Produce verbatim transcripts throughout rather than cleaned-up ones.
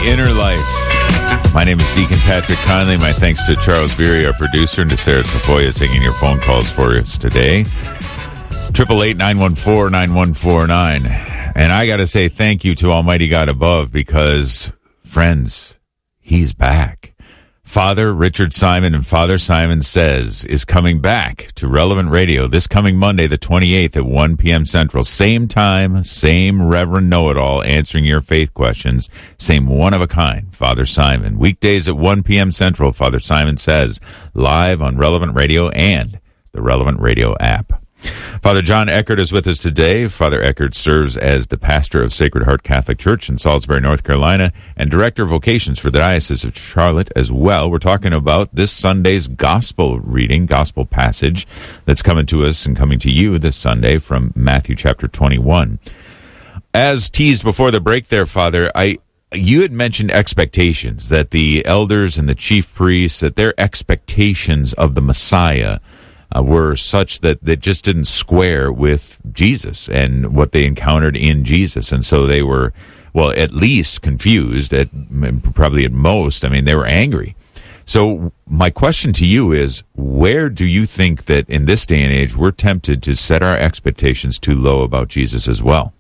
Inner Life. My name is Deacon Patrick Conley. My thanks to Charles Beery, our producer, and to Sarah Tafoya taking your phone calls for us today. Triple eight nine one four nine one four nine. And I got to say thank you to Almighty God above, because, friends, He's back. Father Richard Simon and Father Simon Says is coming back to Relevant Radio this coming Monday, the twenty-eighth at one p.m. Central. Same time, same Reverend Know-It-All answering your faith questions. Same one-of-a-kind, Father Simon. Weekdays at one p.m. Central, Father Simon Says, live on Relevant Radio and the Relevant Radio app. Father John Eckert is with us today. Father Eckert serves as the pastor of Sacred Heart Catholic Church in Salisbury, North Carolina, and director of vocations for the Diocese of Charlotte as well. We're talking about this Sunday's gospel reading, gospel passage that's coming to us and coming to you this Sunday from Matthew chapter twenty-one. As teased before the break there, Father, I you had mentioned expectations, that the elders and the chief priests, that their expectations of the Messiah Uh, were such that that just didn't square with Jesus and what they encountered in Jesus. And so they were, well, at least confused, at probably at most, I mean, they were angry. So my question to you is, where do you think that in this day and age we're tempted to set our expectations too low about Jesus as well?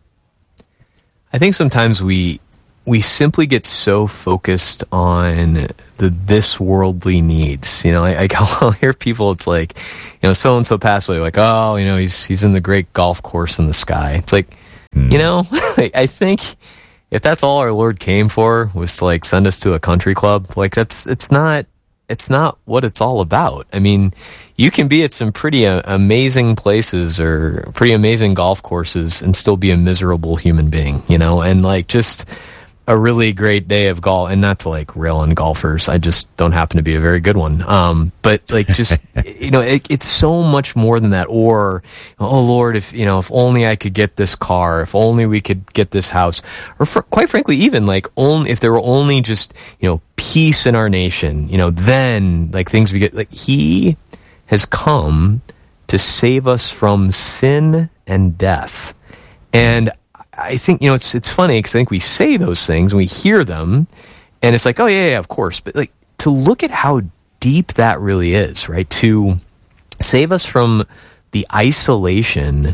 I think sometimes we we simply get so focused on the this worldly needs. You know, I, I I'll hear people, it's like, you know, so-and-so passed away, like, oh, you know, he's he's in the great golf course in the sky. It's like, mm. you know, I, I think if that's all our Lord came for, was to like send us to a country club, like that's, it's not, it's not what it's all about. I mean, you can be at some pretty uh, amazing places or pretty amazing golf courses and still be a miserable human being, you know, and like just a really great day of golf, and not to like rail on golfers, I just don't happen to be a very good one. Um, but like just, you know, it, it's so much more than that. Or, oh Lord, if, you know, if only I could get this car, if only we could get this house, or for, quite frankly, even like only, if there were only just, you know, peace in our nation, you know, then like things we get, like He has come to save us from sin and death. And I think, you know, it's it's funny because I think we say those things and we hear them and it's like, oh, yeah, yeah, of course. But like to look at how deep that really is, right? To save us from the isolation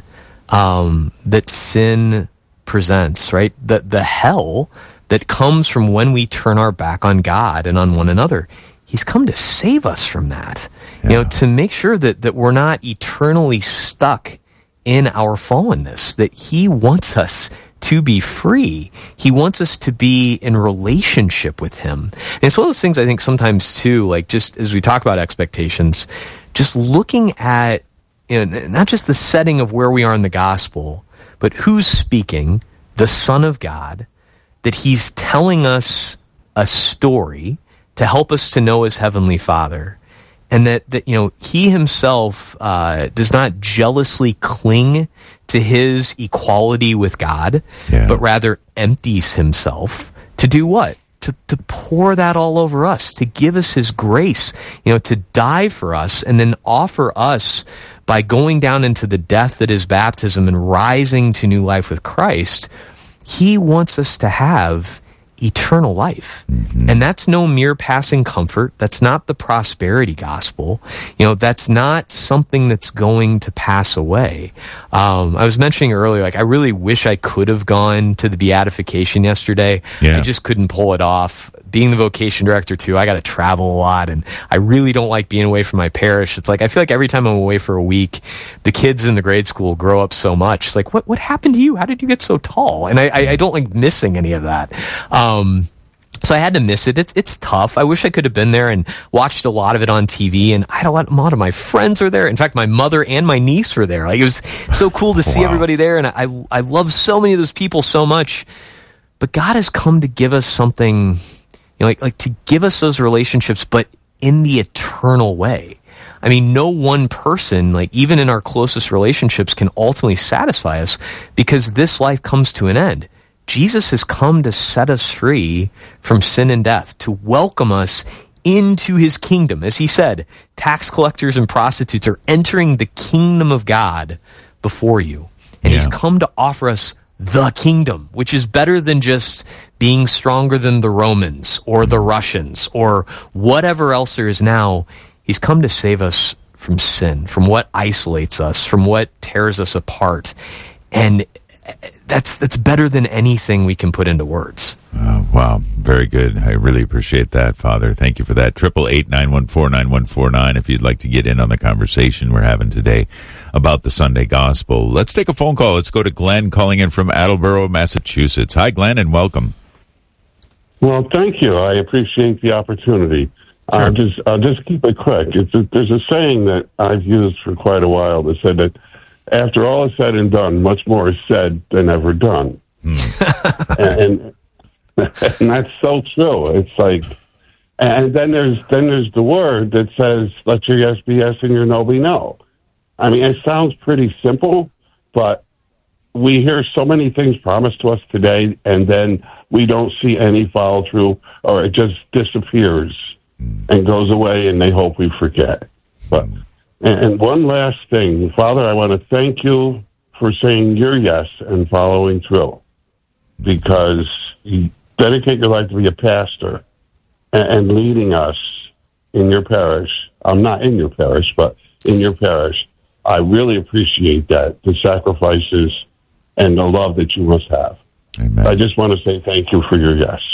um, that sin presents, right? The, the hell that comes from when we turn our back on God and on one another. He's come to save us from that, yeah. you know, to make sure that, that we're not eternally stuck in our fallenness, that He wants us to be free. He wants us to be in relationship with Him. And it's one of those things I think sometimes too, like just as we talk about expectations, just looking at, you know, not just the setting of where we are in the gospel, but who's speaking, the Son of God, that He's telling us a story to help us to know His Heavenly Father. And that, that, you know, He Himself uh, does not jealously cling to His equality with God, yeah. but rather empties Himself to do what? To, to pour that all over us, to give us His grace, you know, to die for us and then offer us by going down into the death that is baptism and rising to new life with Christ. He wants us to have eternal life. Mm-hmm. And that's no mere passing comfort. That's not the prosperity gospel. You know, that's not something that's going to pass away. Um, I was mentioning earlier, like, I really wish I could have gone to the beatification yesterday. Yeah. I just couldn't pull it off. Being the vocation director too, I got to travel a lot and I really don't like being away from my parish. It's like, I feel like every time I'm away for a week, the kids in the grade school grow up so much. It's like, what, what happened to you? How did you get so tall? And I, I, I don't like missing any of that. Um, so I had to miss it. It's, it's tough. I wish I could have been there and watched a lot of it on T V, and I had a lot, a lot of my friends were there. In fact, my mother and my niece were there. Like, it was so cool to see wow. everybody there. And I, I love so many of those people so much, but God has come to give us something, you know, like, like to give us those relationships, but in the eternal way. I mean, no one person, like even in our closest relationships, can ultimately satisfy us because this life comes to an end. Jesus has come to set us free from sin and death, to welcome us into His kingdom. As He said, tax collectors and prostitutes are entering the kingdom of God before you. And yeah. He's come to offer us the kingdom, which is better than just being stronger than the Romans or the Russians or whatever else there is now. He's come to save us from sin, from what isolates us, from what tears us apart. And that's that's better than anything we can put into words. Oh, wow. Very good. I really appreciate that, Father. Thank you for that. Triple eight nine one four nine one four nine if you'd like to get in on the conversation we're having today about the Sunday Gospel. Let's take a phone call. Let's go to Glenn calling in from Attleboro, Massachusetts. Hi, Glenn, and welcome. Well, thank you. I appreciate the opportunity. Sure. I'll just I'll just keep it quick. It's a, there's a saying that I've used for quite a while that said that after all is said and done, much more is said than ever done. Mm. and, and that's so true. It's like, and then there's then there's the word that says, "Let your yes be yes and your no be no." I mean, it sounds pretty simple, but we hear so many things promised to us today, and then we don't see any follow through, or it just disappears and goes away, and they hope we forget. But and one last thing, Father, I want to thank you for saying your yes and following through, because you dedicate your life to be a pastor and, and leading us in your parish. I'm not in your parish, but in your parish. I really appreciate that, the sacrifices and the love that you must have. Amen. I just want to say thank you for your yes.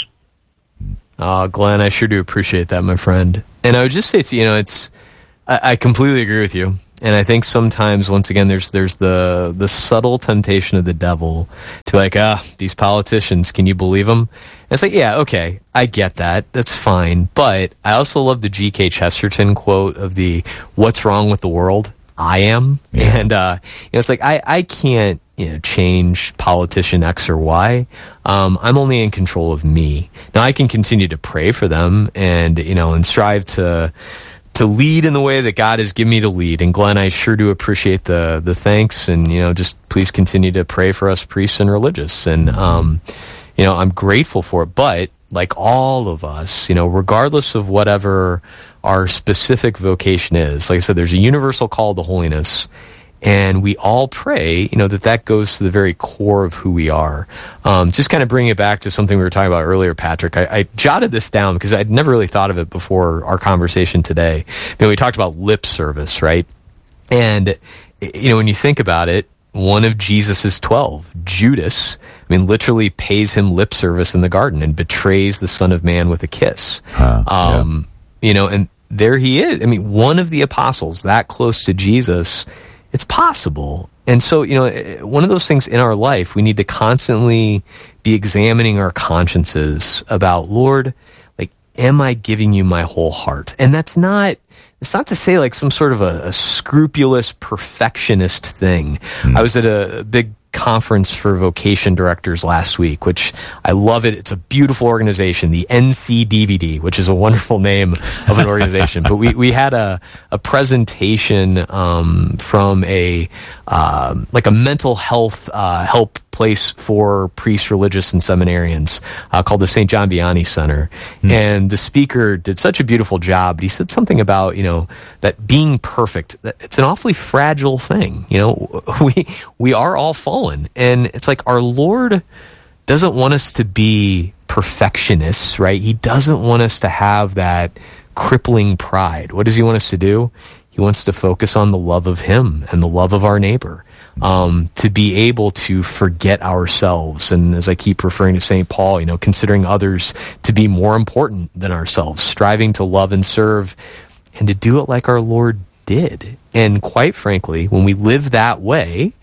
Oh, Glenn, I sure do appreciate that, my friend. And I would just say to you, you know, it's, I, I completely agree with you. And I think sometimes, once again, there's there's the the subtle temptation of the devil to be like, ah, these politicians, can you believe them? And it's like, yeah, okay, I get that. That's fine. But I also love the G K Chesterton quote of the, what's wrong with the world? I am. Yeah. And uh, you know, it's like, I, I can't, you know, change politician X or Y. Um, I'm only in control of me. Now, I can continue to pray for them and, you know, and strive to to lead in the way that God has given me to lead. And Glenn, I sure do appreciate the the thanks, and, you know, just please continue to pray for us priests and religious. And, um, you know, I'm grateful for it. But like all of us, you know, regardless of whatever our specific vocation is, like I said, there's a universal call to holiness. And we all pray, you know, that that goes to the very core of who we are. Um, just kind of bringing it back to something we were talking about earlier, Patrick. I, I jotted this down because I'd never really thought of it before our conversation today. You know, we talked about lip service, right? And, you know, when you think about it, one of Jesus's twelve, Judas, I mean, literally pays him lip service in the garden and betrays the Son of Man with a kiss. Huh, um, yeah. You know, and there he is. I mean, one of the apostles that close to Jesus. It's possible. And so, you know, one of those things in our life, we need to constantly be examining our consciences about, Lord, like, am I giving you my whole heart? And that's not, it's not to say like some sort of a, a scrupulous perfectionist thing. Mm. I was at a big conference for vocation directors last week, which I love it. It's a beautiful organization, the N C D V D, which is a wonderful name of an organization. But we, we had a, a presentation um, from a um, like a mental health uh, help place for priests, religious, and seminarians uh, called the Saint John Vianney Center. Mm. And the speaker did such a beautiful job. He said something about, you know, that being perfect, it's an awfully fragile thing. You know, we we are all fallen. And it's like our Lord doesn't want us to be perfectionists, right? He doesn't want us to have that crippling pride. What does he want us to do? He wants to focus on the love of him and the love of our neighbor. Um, to be able to forget ourselves. And as I keep referring to Saint Paul, you know, considering others to be more important than ourselves, striving to love and serve, and to do it like our Lord did. And quite frankly, when we live that way,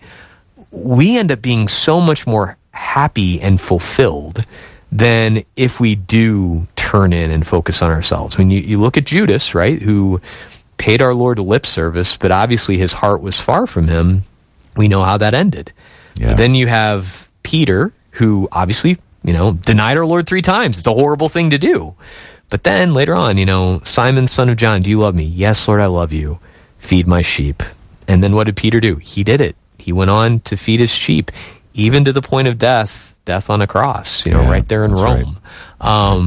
we end up being so much more happy and fulfilled than if we do turn in and focus on ourselves. When you, you look at Judas, right, who paid our Lord lip service, but obviously his heart was far from him. We know how that ended. Yeah. But then you have Peter, who obviously, you know, denied our Lord three times. It's a horrible thing to do. But then later on, you know, Simon, son of John, do you love me? Yes, Lord, I love you. Feed my sheep. And then what did Peter do? He did it. He went on to feed his sheep, even to the point of death, death on a cross, you know, yeah, right there in Rome. Right. Um,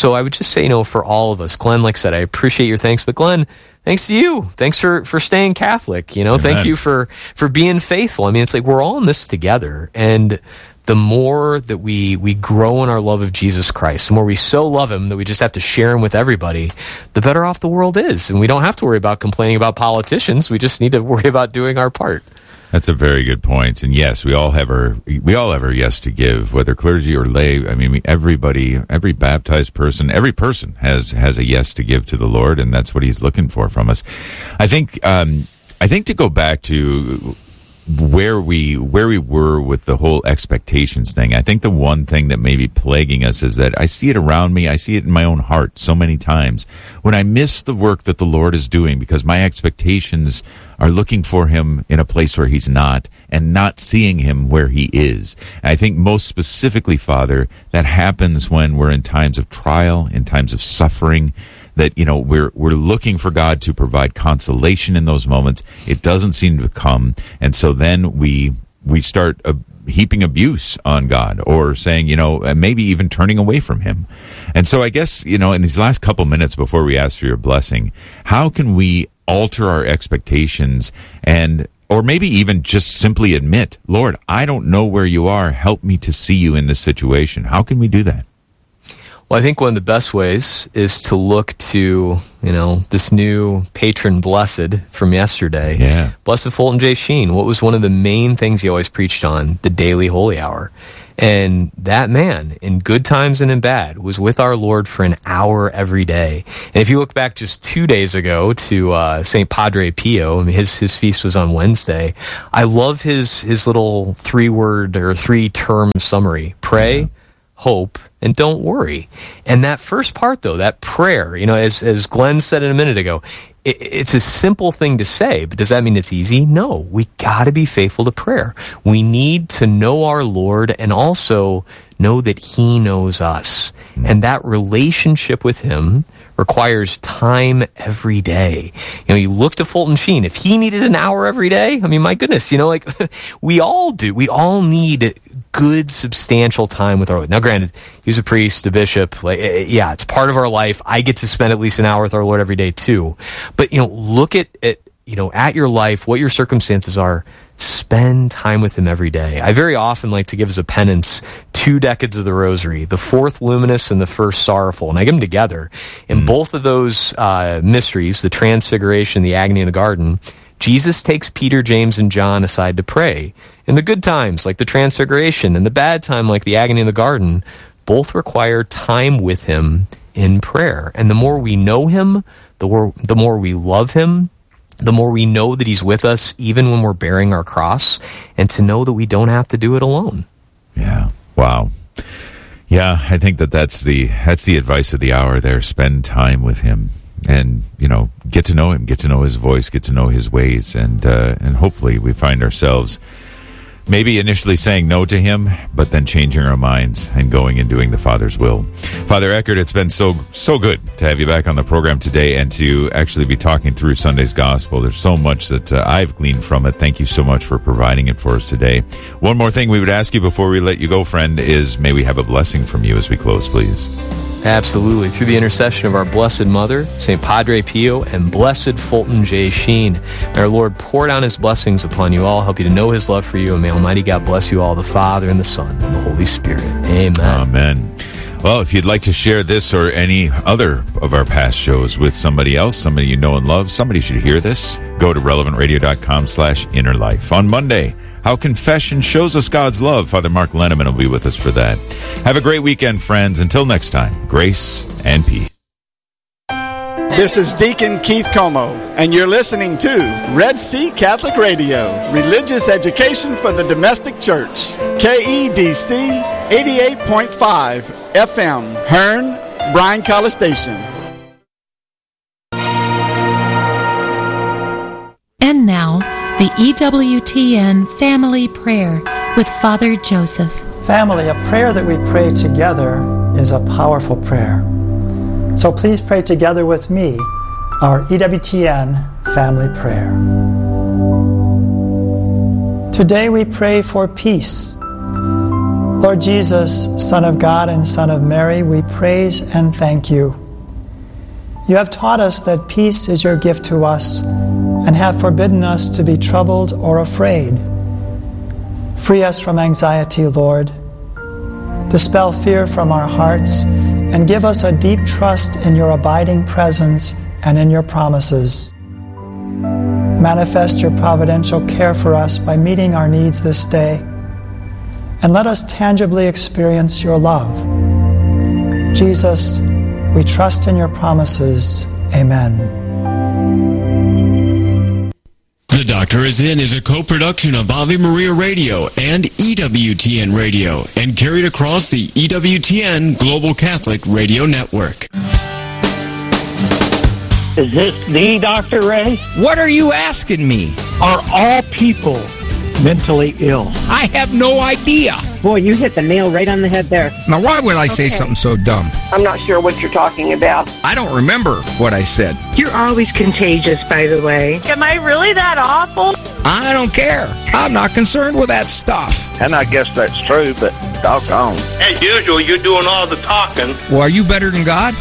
so I would just say, you know, for all of us, Glenn, like I said, I appreciate your thanks, but Glenn, thanks to you. Thanks for, for staying Catholic. You know, Amen. Thank you for, for being faithful. I mean, it's like we're all in this together. And the more that we, we grow in our love of Jesus Christ, the more we so love him that we just have to share him with everybody, the better off the world is. And we don't have to worry about complaining about politicians. We just need to worry about doing our part. That's a very good point. And yes, we all have our we all have our yes to give, whether clergy or lay. I mean, we, everybody, every baptized person, every person has has a yes to give to the Lord, and that's what he's looking for from us. I think um, I think to go back to where we where we were with the whole expectations thing, I think the one thing that may be plaguing us is that I see it around me, I see it in my own heart so many times when I miss the work that the Lord is doing because my expectations are looking for him in a place where he's not and not seeing him where he is. And I think most specifically, Father, that happens when we're in times of trial, in times of suffering, that, you know, we're we're looking for God to provide consolation in those moments. It doesn't seem to come, and so then we we start uh, heaping abuse on God, or saying, you know, maybe even turning away from him. And so I guess, you know, in these last couple minutes before we ask for your blessing, how can we alter our expectations and or maybe even just simply admit, Lord, I don't know where you are. Help me to see you in this situation. How can we do that? Well, I think one of the best ways is to look to, you know, this new patron blessed from yesterday. Yeah. Blessed Fulton J. Sheen. What was one of the main things he always preached on? The daily holy hour. And that man, in good times and in bad, was with our Lord for an hour every day. And if you look back just two days ago to uh, Saint Padre Pio, I mean, his his feast was on Wednesday. I love his his little three word or three term summary: pray, yeah. hope, and don't worry. And that first part, though, that prayer, you know, as as Glenn said a minute ago, it, it's a simple thing to say, but does that mean it's easy? No. We got to be faithful to prayer. We need to know our Lord and also know that he knows us. And that relationship with him requires time every day. You know, you look to Fulton Sheen. If he needed an hour every day, I mean, my goodness, you know, like we all do. We all need good, substantial time with our Lord. Now, granted, he was a priest, a bishop. Like, yeah, it's part of our life. I get to spend at least an hour with our Lord every day too. But, you know, look at, at you know, at your life, what your circumstances are. Spend time with him every day. I very often like to give as a penance two decades of the rosary, the fourth luminous and the first sorrowful, and I give them together. In mm. both of those uh, mysteries, the transfiguration, the agony in the garden, Jesus takes Peter, James, and John aside to pray. In the good times, like the transfiguration, and the bad time, like the agony in the garden, both require time with him in prayer. And the more we know him, the more, the more we love him, the more we know that he's with us even when we're bearing our cross, and to know that we don't have to do it alone. Yeah. Wow. Yeah, I think that that's the that's the advice of the hour there. Spend time with him and, you know, get to know him, get to know his voice, get to know his ways, and uh, and hopefully we find ourselves maybe initially saying no to him, but then changing our minds and going and doing the Father's will. Father Eckert, it's been so so good to have you back on the program today and to actually be talking through Sunday's Gospel. There's so much that uh, I've gleaned from it. Thank you so much for providing it for us today. One more thing we would ask you before we let you go, friend, is may we have a blessing from you as we close, please. Absolutely. Through the intercession of our Blessed Mother, Saint Padre Pio, and Blessed Fulton J. Sheen, may our Lord pour down his blessings upon you all, help you to know his love for you, and may Almighty God bless you all, the Father, and the Son, and the Holy Spirit. Amen. Amen. Well, if you'd like to share this or any other of our past shows with somebody else, somebody you know and love, somebody should hear this, go to relevant radio dot com slash inner life. On Monday, How Confession Shows Us God's Love. Father Mark Lenneman will be with us for that. Have a great weekend, friends. Until next time, grace and peace. This is Deacon Keith Como, and you're listening to Red Sea Catholic Radio, religious education for the domestic church. K E D C eighty-eight point five F M, Hearn, Bryan College Station. And now, the E W T N Family Prayer with Father Joseph. Family, a prayer that we pray together is a powerful prayer. So please pray together with me our E W T N Family Prayer. Today we pray for peace. Lord Jesus, Son of God and Son of Mary, we praise and thank you. You have taught us that peace is your gift to us and have forbidden us to be troubled or afraid. Free us from anxiety, Lord. Dispel fear from our hearts and give us a deep trust in your abiding presence and in your promises. Manifest your providential care for us by meeting our needs this day, and let us tangibly experience your love. Jesus, we trust in your promises. Amen. The Doctor Is In is a co-production of Ave Maria Radio and E W T N Radio and carried across the E W T N Global Catholic Radio Network. Is this the Doctor Ray? What are you asking me? Are all people mentally ill? I have no idea. Boy, you hit the nail right on the head there. Now, why would I say okay. something so dumb? I'm not sure what you're talking about. I don't remember what I said. You're always contagious, by the way. Am I really that awful? I don't care. I'm not concerned with that stuff. And I guess that's true, but doggone. As usual, you're doing all the talking. Well, are you better than God?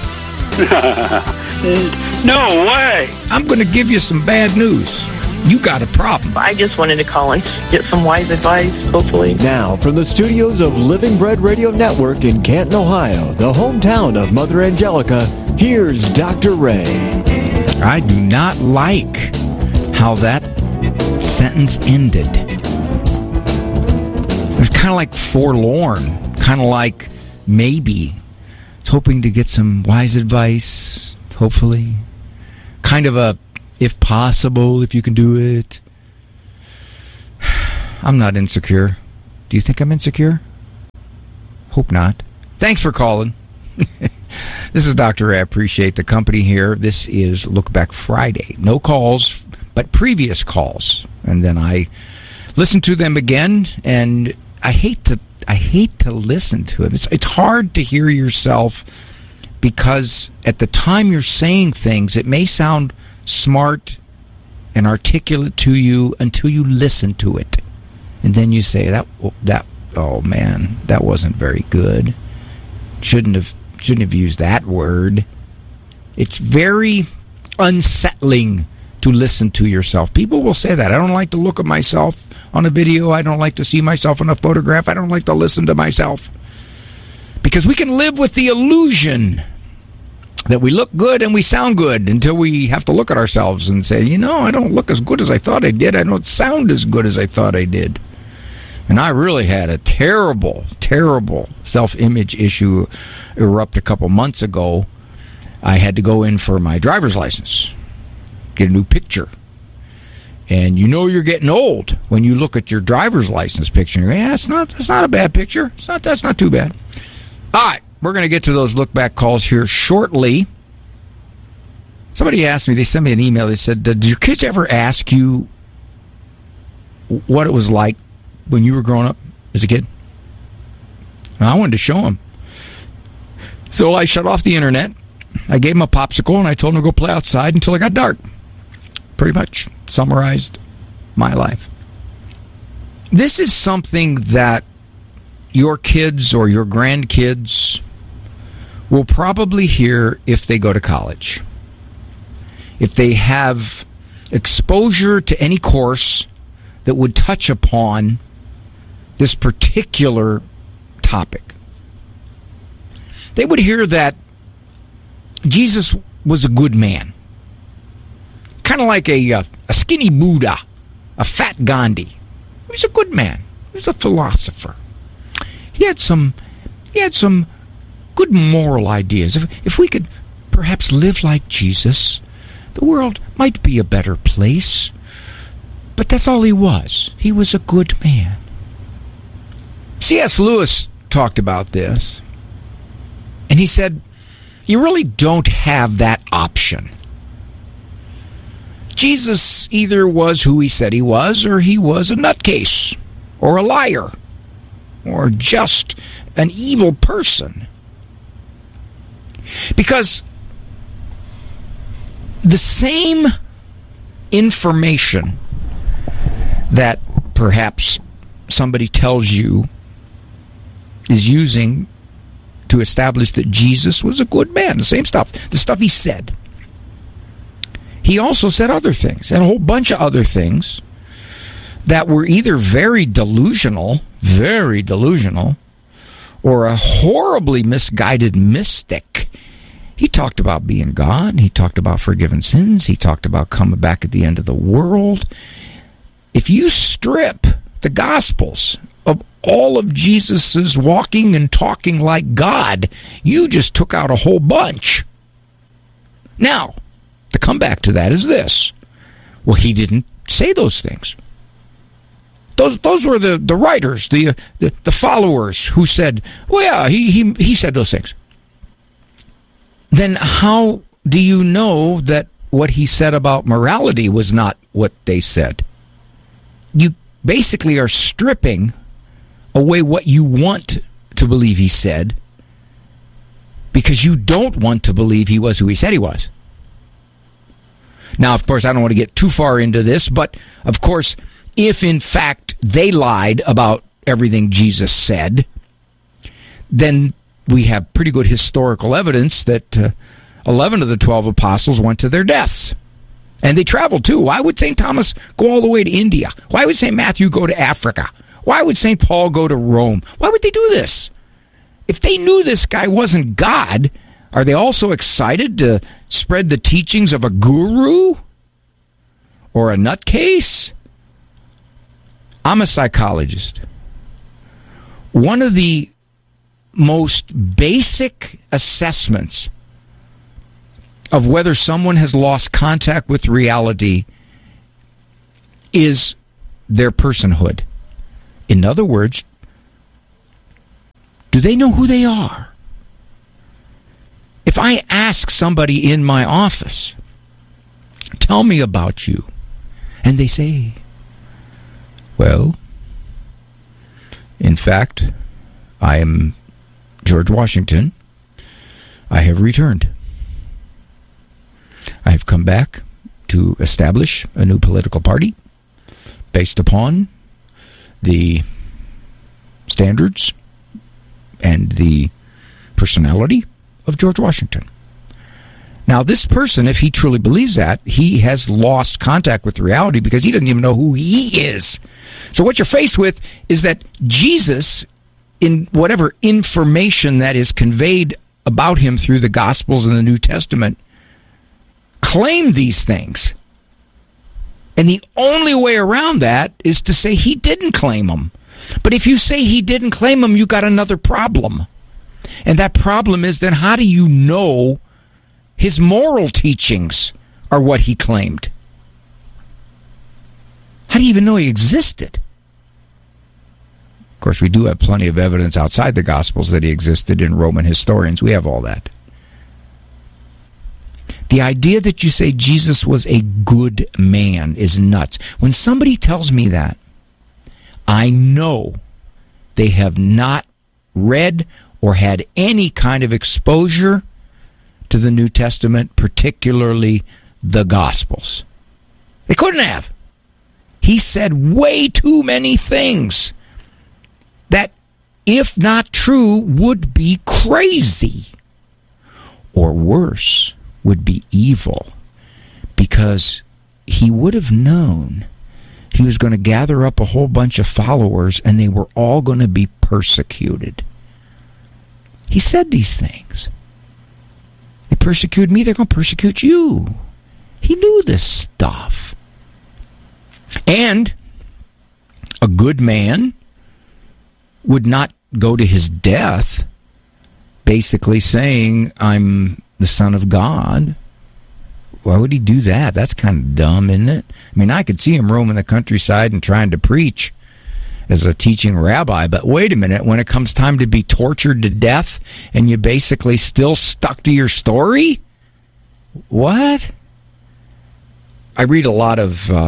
No way. I'm going to give you some bad news. You got a problem. I just wanted to call and get some wise advice, hopefully. Now, from the studios of Living Bread Radio Network in Canton, Ohio, the hometown of Mother Angelica, here's Doctor Ray. I do not like how that sentence ended. It was kind of like forlorn, kind of like maybe. It's hoping to get some wise advice, hopefully. Kind of a if possible, if you can do it. I'm not insecure. Do you think I'm insecure? Hope not. Thanks for calling. This is Doctor Ray. I appreciate the company here. This is Look Back Friday. No calls, but previous calls. And then I listen to them again, and I hate to I hate to listen to it. It's, it's hard to hear yourself because at the time you're saying things, it may sound smart and articulate to you until you listen to it, and then you say that that oh man, that wasn't very good. Shouldn't have shouldn't have used that word. It's very unsettling to listen to yourself. People will say that. I don't like to look at myself on a video. I don't like to see myself in a photograph. I don't like to listen to myself, because we can live with the illusion that we look good and we sound good until we have to look at ourselves and say, you know, I don't look as good as I thought I did. I don't sound as good as I thought I did. And I really had a terrible, terrible self-image issue erupt a couple months ago. I had to go in for my driver's license, get a new picture. And you know you're getting old when you look at your driver's license picture and you go, yeah, it's not, that's not a bad picture. It's not, that's not too bad. All right. We're going to get to those look-back calls here shortly. Somebody asked me, they sent me an email, they said, did your kids ever ask you what it was like when you were growing up as a kid? And I wanted to show them. So I shut off the internet, I gave them a popsicle, and I told them to go play outside until it got dark. Pretty much summarized my life. This is something that your kids or your grandkids will probably hear if they go to college. If they have exposure to any course that would touch upon this particular topic, they would hear that Jesus was a good man. Kind of like a, a, a skinny Buddha, a fat Gandhi. He was a good man. He was a philosopher. He had some, he had some good moral ideas. If, if we could perhaps live like Jesus, the world might be a better place. But that's all he was. He was a good man. C S Lewis talked about this, and he said, you really don't have that option. Jesus either was who he said he was, or he was a nutcase, or a liar, or just an evil person. Because the same information that perhaps somebody tells you is using to establish that Jesus was a good man. The same stuff. The stuff he said. He also said other things, and a whole bunch of other things that were either very delusional, very delusional, or a horribly misguided mystic. He talked about being God. He talked about forgiving sins. He talked about coming back at the end of the world. If you strip the Gospels of all of Jesus's walking and talking like God, you just took out a whole bunch. Now, the comeback to that is this. Well, he didn't say those things. Those those were the, the writers, the, the the followers who said, well, yeah, he, he, he said those things. Then how do you know that what he said about morality was not what they said? You basically are stripping away what you want to believe he said because you don't want to believe he was who he said he was. Now, of course, I don't want to get too far into this, but, of course, if, in fact, they lied about everything Jesus said, then we have pretty good historical evidence that uh, eleven of the twelve apostles went to their deaths. And they traveled, too. Why would Saint Thomas go all the way to India? Why would Saint Matthew go to Africa? Why would Saint Paul go to Rome? Why would they do this? If they knew this guy wasn't God, are they also excited to spread the teachings of a guru or a nutcase? I'm a psychologist. One of the most basic assessments of whether someone has lost contact with reality is their personhood. In other words, do they know who they are? If I ask somebody in my office, tell me about you, and they say, well, in fact, I am George Washington. I have returned. I have come back to establish a new political party based upon the standards and the personality of George Washington. Now, this person, if he truly believes that, he has lost contact with reality because he doesn't even know who he is. So what you're faced with is that Jesus, in whatever information that is conveyed about him through the Gospels and the New Testament, claimed these things. And the only way around that is to say he didn't claim them. But if you say he didn't claim them, you got another problem. And that problem is then how do you know his moral teachings are what he claimed? How do you even know he existed? Of course, we do have plenty of evidence outside the Gospels that he existed in Roman historians. We have all that. The idea that you say Jesus was a good man is nuts. When somebody tells me that, I know they have not read or had any kind of exposure to the New Testament, particularly the Gospels. They couldn't have. He said way too many things that, if not true, would be crazy. Or worse, would be evil. Because he would have known he was going to gather up a whole bunch of followers and they were all going to be persecuted. He said these things. They persecute me, they're going to persecute you. He knew this stuff. And a good man would not go to his death basically saying, I'm the Son of God. Why would he do that? That's kind of dumb, isn't it? I mean, I could see him roaming the countryside and trying to preach as a teaching rabbi, but wait a minute, when it comes time to be tortured to death and you basically still stuck to your story? What? I read a lot of uh,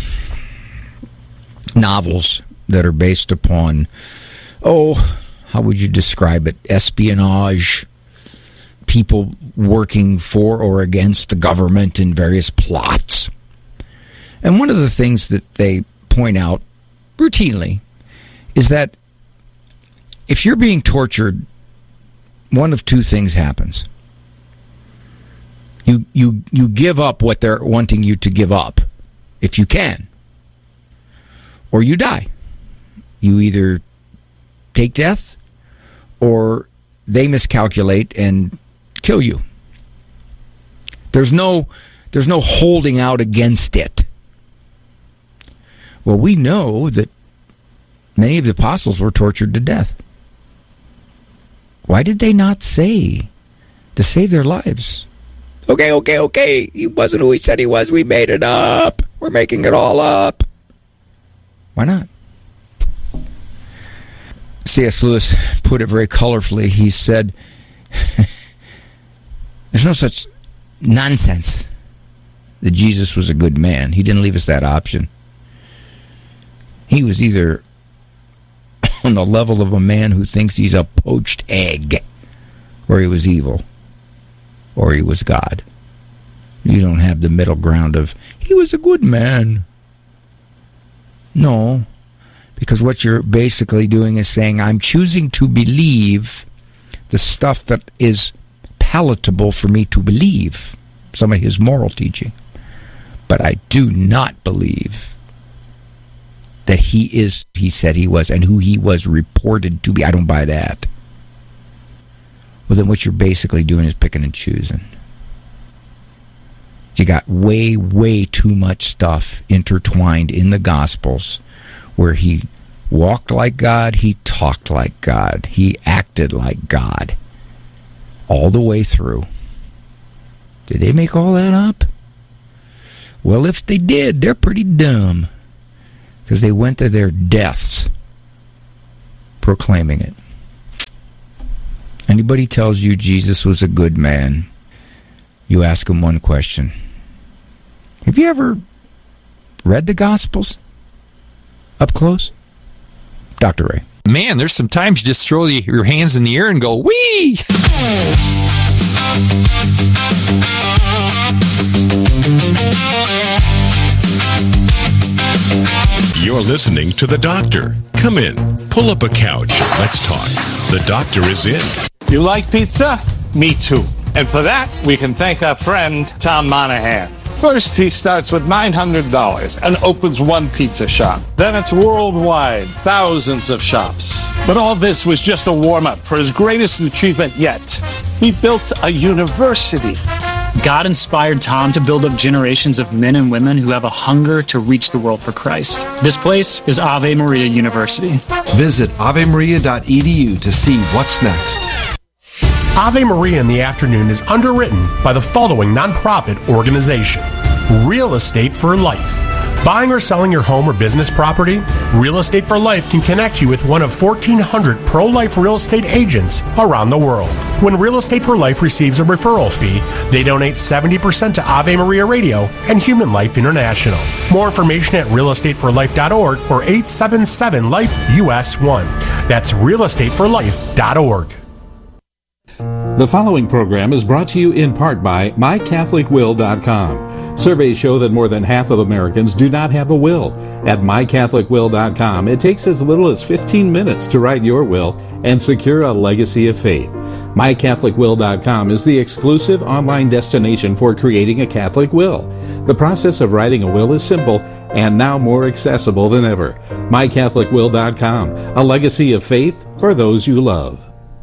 novels that are based upon, oh, how would you describe it? Espionage, people working for or against the government in various plots. And one of the things that they point out routinely is that if you're being tortured, one of two things happens. You you you give up what they're wanting you to give up, if you can, or you die. You either take death, or they miscalculate and kill you. There's no there's no holding out against it. Well, we know that many of the apostles were tortured to death. Why did they not say to save their lives? Okay, okay, okay. He wasn't who he said he was. We made it up. We're making it all up. Why not? C S Lewis put it very colorfully. He said, there's no such nonsense that Jesus was a good man. He didn't leave us that option. He was either on the level of a man who thinks he's a poached egg, or he was evil, or he was God. You don't have the middle ground of, he was a good man. No, because what you're basically doing is saying, I'm choosing to believe the stuff that is palatable for me to believe, some of his moral teaching. But I do not believe that he is, he said he was, and who he was reported to be. I don't buy that. Well, then what you're basically doing is picking and choosing. You got way, way too much stuff intertwined in the Gospels where he walked like God, he talked like God, he acted like God all the way through. Did they make all that up? Well, if they did, they're pretty dumb, because they went to their deaths proclaiming it. Anybody tells you Jesus was a good man, you ask them one question. Have you ever read the Gospels up close? Doctor Ray. Man, there's some times you just throw your hands in the air and go, wee! You're listening to The Doctor. Come in, pull up a couch, let's talk. The Doctor is in. You like pizza? Me too. And for that, we can thank our friend, Tom Monahan. First, he starts with nine hundred dollars and opens one pizza shop. Then it's worldwide, thousands of shops. But all this was just a warm-up for his greatest achievement yet. He built a university. God inspired Tom to build up generations of men and women who have a hunger to reach the world for Christ. This place is Ave Maria University. Visit ave maria dot e d u to see what's next. Ave Maria in the Afternoon is underwritten by the following nonprofit organization: Real Estate for Life. Buying or selling your home or business property? Real Estate for Life can connect you with one of fourteen hundred pro-life real estate agents around the world. When Real Estate for Life receives a referral fee, they donate seventy percent to Ave Maria Radio and Human Life International. More information at real estate for life dot org or eight seven seven life U S one. That's real estate for life dot org. The following program is brought to you in part by my catholic will dot com. Surveys show that more than half of Americans do not have a will. At my catholic will dot com, it takes as little as fifteen minutes to write your will and secure a legacy of faith. my catholic will dot com is the exclusive online destination for creating a Catholic will. The process of writing a will is simple and now more accessible than ever. my catholic will dot com, a legacy of faith for those you love.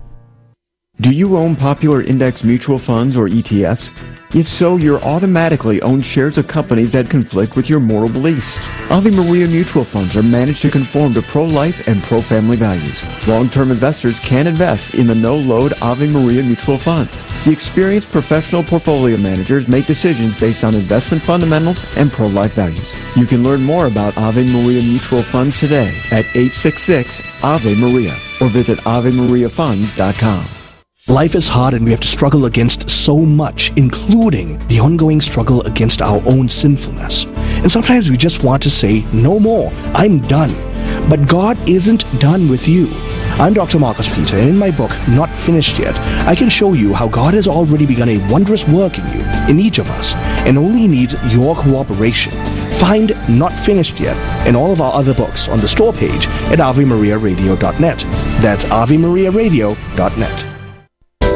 Do you own popular index mutual funds or E T Fs? If so, you're automatically own shares of companies that conflict with your moral beliefs. Ave Maria mutual funds are managed to conform to pro-life and pro-family values. Long-term investors can invest in the no-load Ave Maria mutual funds. The experienced professional portfolio managers make decisions based on investment fundamentals and pro-life values. You can learn more about Ave Maria mutual funds today at eight six six Ave Maria or visit ave maria funds dot com. Life is hard and we have to struggle against so much, including the ongoing struggle against our own sinfulness. And sometimes we just want to say, no more, I'm done. But God isn't done with you. I'm Doctor Marcus Peter, and in my book, Not Finished Yet, I can show you how God has already begun a wondrous work in you, in each of us, and only needs your cooperation. Find Not Finished Yet and all of our other books on the store page at ave maria radio dot net. That's ave maria radio dot net.